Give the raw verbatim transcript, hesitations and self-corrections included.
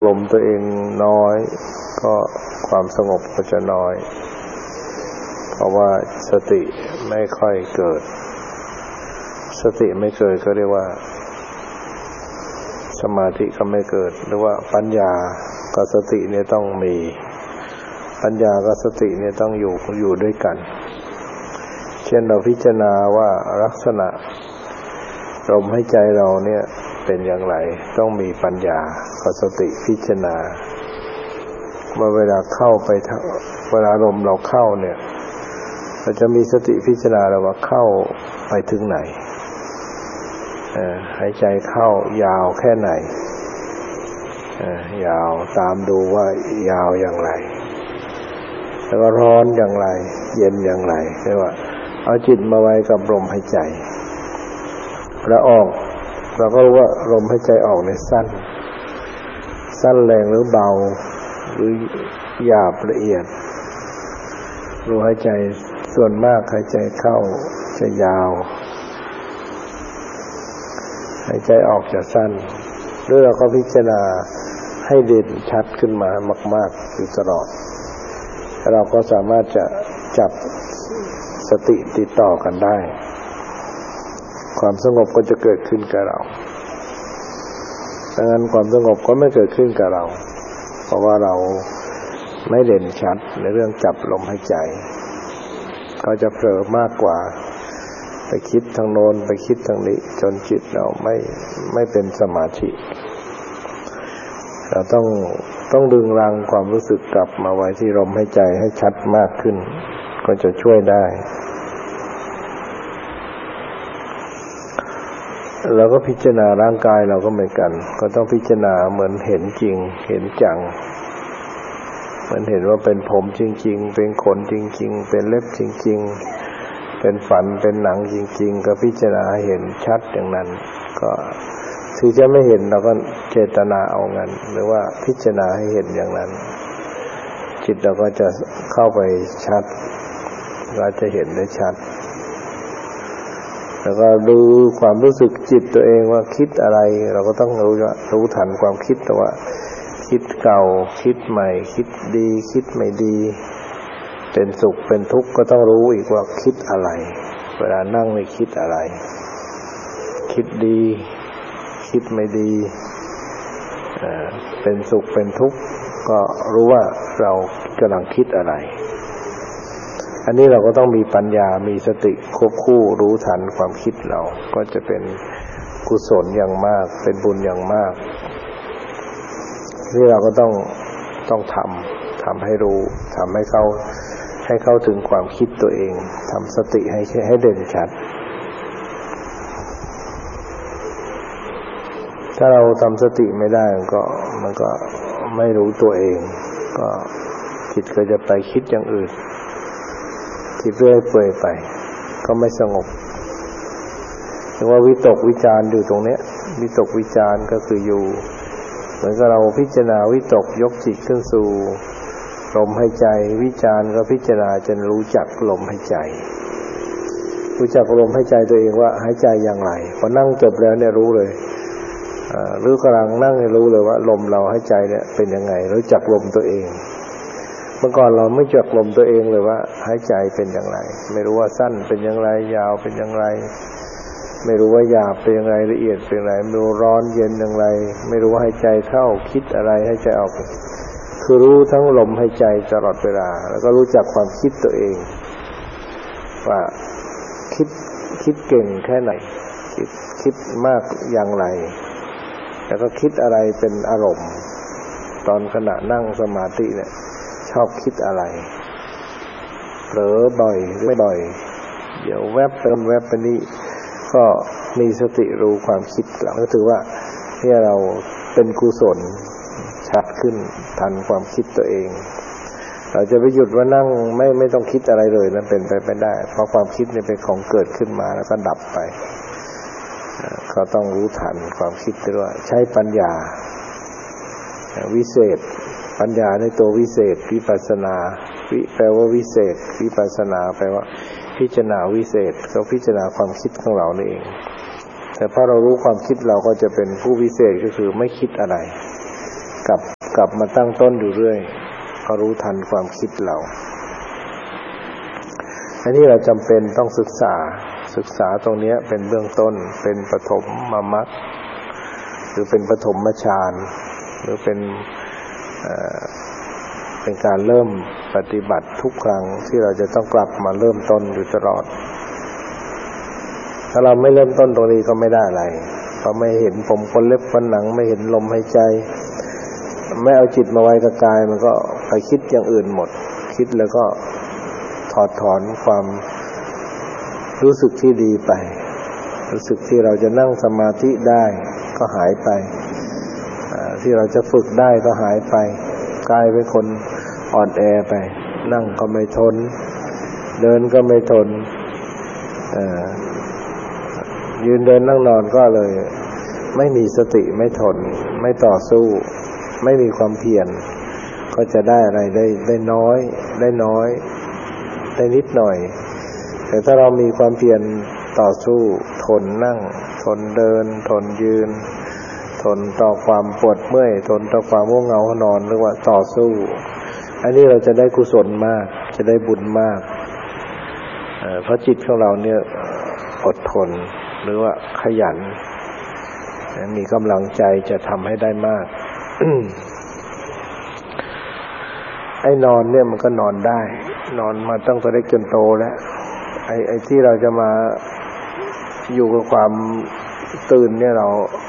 ลมตัวเองน้อยก็ความสงบก็จะน้อยเพราะว่าสติไม่ค่อยเกิดสติไม่เกิดก็เรียกว่าสมาธิก็ไม่เกิดหรือว่าปัญญากับสติเนี่ยต้องมีปัญญากับสติเนี่ยต้องอยู่อยู่ด้วยกันเช่นเราพิจารณาว่าลักษณะลมหายใจเราเนี่ยเป็นอย่างไรต้องมีปัญญากับสติพิจารณาเมื่อเวลาเข้าไปเวลาลมเราเข้าเนี่ยเราจะมีสติพิจารณาเราว่าเข้าไปถึงไหนหายใจเข้ายาวแค่ไหนยาวตามดูว่ายาวอย่างไรแล้วก็ร้อนอย่างไรเย็นอย่างไรเรียกว่าเอาจิตมาไว้กับลมหายใจแล้วออกเราก็รู้ว่าลมหายใจออกเนี่ยสั้นสั้นแรงหรือเบาหรือหยาบละเอียดรู้หายใจส่วนมากหายใจเข้าจะยาวหายใจออกจะสั้นหรือเราก็พิจารณาให้เด่นชัดขึ้นมามากๆอยู่ตลอดเราก็สามารถจะจับสติติดต่อกันได้ความสงบก็จะเกิดขึ้นกับเราดังนั้นความสงบก็ไม่เกิดขึ้นกับเราเพราะว่าเราไม่เด่นชัดในเรื่องจับลมหายใจก็จะเผลอมากกว่าไปคิดทางโน้นไปคิดทางนี้จนจิตเราไม่ไม่เป็นสมาธิเราต้องต้องดึงรังความรู้สึกกลับมาไว้ที่ลมหายใจให้ชัดมากขึ้นก็จะช่วยได้เราก็พิจารณาร่างกายเราก็เหมือนกันก็ต้องพิจารณาเหมือนเห็นจริงเห็นจังมันเห็นว่าเป็นผมจริงๆเป็นขนจริงๆเป็นเล็บจริงๆเป็นฟันเป็นหนังจริงๆก็พิจารณาเห็นชัดอย่างนั้นก็ถึงจะไม่เห็นเราก็เจตนาเอางั้นหรือว่าพิจารณาให้เห็นอย่างนั้นจิตเราก็จะเข้าไปชัดเราจะเห็นได้ชัดแล้วก็ดูความรู้สึกจิตตัวเองว่าคิดอะไรเราก็ต้องรู้ว่ารู้ทันความคิดแต่ว่าคิดเก่าคิดใหม่คิดดีคิดไม่ดีเป็นสุขเป็นทุกข์ก็ต้องรู้อีกว่าคิดอะไรเวลานั่งไม่คิดอะไรคิดดีคิดไม่ดีเอ่อเป็นสุขเป็นทุกข์ก็รู้ว่าเรากำลังคิดอะไรอันนี้เราก็ต้องมีปัญญามีสติควบคู่รู้ทันความคิดเราก็จะเป็นกุศลอย่างมากเป็นบุญอย่างมากนี่เราก็ต้องต้องทำทำให้รู้ทำให้เขาให้เข้าถึงความคิดตัวเองทำสติให้ให้เด่นชัดถ้าเราทำสติไม่ได้มันก็มันก็ไม่รู้ตัวเองก็จิตก็จะไปคิดอย่างอื่นคิดเรื่อยเปื่อยไปก็ไม่สงบเรียกว่าวิตกวิจารอยู่ตรงเนี้ยวิตกวิจารก็คืออยู่เหมือนกับเราพิจารณาวิตกยกจิตขึ้นสู่ลมหายใจวิจารก็พิจารณาจนรู้จักลมหายใจรู้จักลมหายใจตัวเองว่าหายใจอย่างไรพอนั่งจบแล้วเนี่ยรู้เลยอ่าหรือกำลังนั่งให้รู้เลยว่าลมเราหายใจเนี่ยเป็นยังไงรู้จักลมตัวเองเมื่อก่อนเราไม่จักลมตัวเองเลยว่าหายใจเป็นอย่างไรไม่รู้ว่าสั้นเป็นอย่างไรยาวเป็นอย่างไรไม่รู้ว่าหยาบเป็นอย่างไรละเอียดเป็นอย่างไรไม่รู้ร้อนเย็นอย่างไรไม่รู้ว่าหายใจเข้าคิดอะไรหายใจออกคือรู้ทั้งลมหายใจตลอดเวลาแล้วก็รู้จักความคิดตัวเองว่าคิดคิดเก่งแค่ไหนคิดคิดมากอย่างไรแล้วก็คิดอะไรเป็นอารมณ์ตอนขณะนั่งสมาธิเนี่ยชอบคิดอะไรเผลอบ่อยหรือไม่บ่อยเดี๋ยวแวบไปแวบไปนี่ก็มีสติรู้ความคิดเราก็ถือว่าเนี่ยเราเป็นกุศลชัดขึ้นทันความคิดตัวเองเราจะไปหยุดว่านั่งไม่ไม่ต้องคิดอะไรเลยนั้นเป็นไปไม่ได้เพราะความคิดเนี่ยเป็นของเกิดขึ้นมาแล้วก็ดับไปก็ต้องรู้ทันความคิดด้วยใช้ปัญญาวิเศษปัญญาในตัววิเศษวิปัสสนาวิแปลว่าวิเศษวิปัสสนาแปลว่าพิจารณาวิเศษก็พิจารณาความคิดของเรานี่เองแต่พอเรารู้ความคิดเราก็จะเป็นผู้วิเศษก็คือไม่คิดอะไรกับกลับมาตั้งต้นอยู่เรื่อยก็รู้ทันความคิดเราอันนี้เราจำเป็นต้องศึกษาศึกษาตรงนี้เป็นเบื้องต้นเป็นปฐมมรรคหรือเป็นปฐมฌานหรือเป็นเอ่อเป็นการเริ่มปฏิบัติทุกครั้งที่เราจะต้องกลับมาเริ่มต้นอยู่ตลอดถ้าเราไม่เริ่มต้นตรงนี้ก็ไม่ได้อะไรก็ไม่เห็นผมขนเล็บฟันหนังไม่เห็นลมหายใจไม่เอาจิตมาไว้กับกายมันก็ไปคิดอย่างอื่นหมดคิดแล้วก็ถอดถอนความรู้สึกที่ดีไปรู้สึกที่เราจะนั่งสมาธิได้ก็หายไปที่เราจะฝึกได้ก็หายไปกลายเป็นคนอ่อนแอไปนั่งก็ไม่ทนเดินก็ไม่ทนเอ่อยืนเดินนั่งนอนก็เลยไม่มีสติไม่ทนไม่ต่อสู้ไม่มีความเพียรก็จะได้อะไรได้ได้น้อยได้น้อยได้นิดหน่อยแต่ถ้าเรามีความเพียรต่อสู้ทนนั่งทนเดินทนยืนทนต่อความปวดเมื่อยทนต่อความง่วงเหงานอนหรือว่าต่อสู้อันนี้เราจะได้กุศลมากจะได้บุญมากเอ่อเพราะจิตของเราเนี่ยอดทนหรือว่าขยันมีกำลังใจจะทำให้ได้มาก ไอ้นอนเนี่ยมันก็นอนได้นอนมาตั้งแต่เล็กจนโตแล้วไอ้ไอ้ที่เราจะมาอยู่กับความตื่นเนี่ยเรา